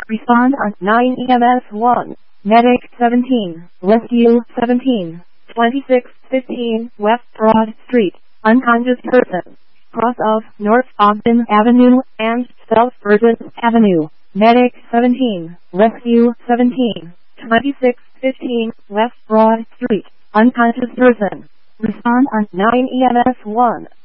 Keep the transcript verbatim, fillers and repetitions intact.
Respond on nine E M S one. Medic seventeen. Rescue seventeen. twenty-six fifteen West Broad Street. Unconscious person. Cross of North Ogden Avenue and South Burgess Avenue. Medic seventeen. Rescue seventeen. twenty-six fifteen West Broad Street. Unconscious person. Respond on nine E M S one.